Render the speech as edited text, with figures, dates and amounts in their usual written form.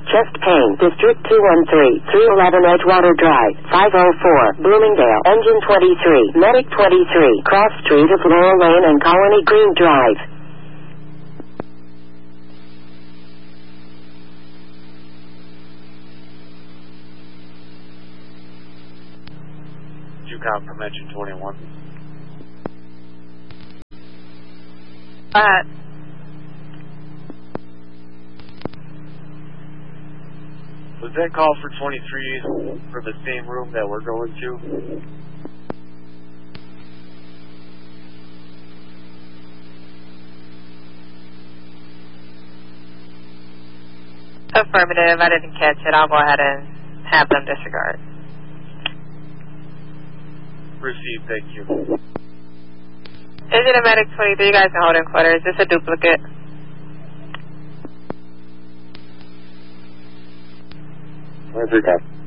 chest pain, District 213, 311 Edgewater Drive, 504, Bloomingdale, Engine 23, Medic 23, Cross Street of Laurel Lane and Colony Green Drive. Jucom from Engine 21. Was that call for 23 for the same room that we're going to? Affirmative. I didn't catch it. I'll go ahead and have them disregard. Received, thank you. Engine and Medic 23, you guys can hold in quarter. Is this a duplicate? Roger, copy.